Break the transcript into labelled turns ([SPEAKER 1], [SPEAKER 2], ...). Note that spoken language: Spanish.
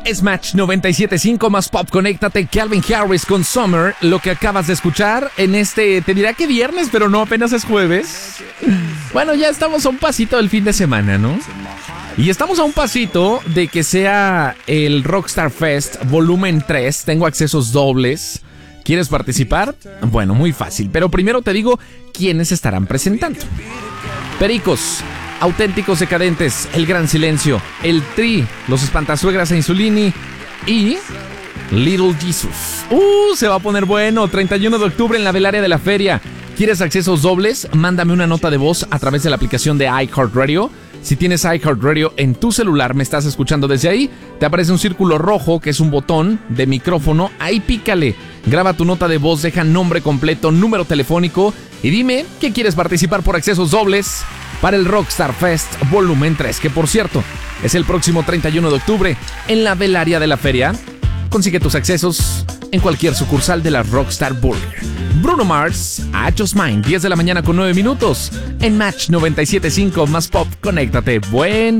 [SPEAKER 1] Es Match 97.5 más Pop. Conéctate, Calvin Harris con Summer. Lo que acabas de escuchar en te dirá que viernes, pero no, apenas es jueves. Bueno, ya estamos a un pasito del fin de semana, ¿no? Y estamos a un pasito de que sea el Rockstar Fest Volumen 3. Tengo accesos dobles. ¿Quieres participar? Bueno, muy fácil. Pero primero te digo quiénes estarán presentando. Pericos, Auténticos Decadentes, El Gran Silencio, El Tri, Los Espantasuegras e Insulini y Little Jesus. Se va a poner bueno. 31 de octubre en la Velaria de la Feria. ¿Quieres accesos dobles? Mándame una nota de voz a través de la aplicación de iHeartRadio. Si tienes iHeartRadio en tu celular, me estás escuchando desde ahí, te aparece un círculo rojo que es un botón de micrófono. Ahí pícale, graba tu nota de voz, deja nombre completo, número telefónico y dime que quieres participar por accesos dobles para el Rockstar Fest Volumen 3, que por cierto es el próximo 31 de octubre en la Velaria de la Feria. Consigue tus accesos en cualquier sucursal de la Rockstar Burger. Bruno Mars, I Just Mine, 10 de la mañana con 9 minutos en Match 97.5 más Pop. Conéctate. Buen